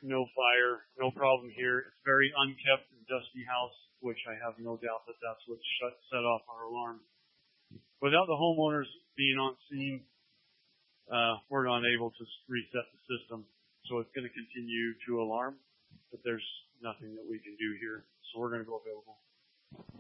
no fire, no problem here. It's very unkept and dusty house, which I have no doubt that that's what set off our alarm. Without the homeowners being on scene, we're not able to reset the system, so it's going to continue to alarm, but there's nothing that we can do here, so we're going to go available.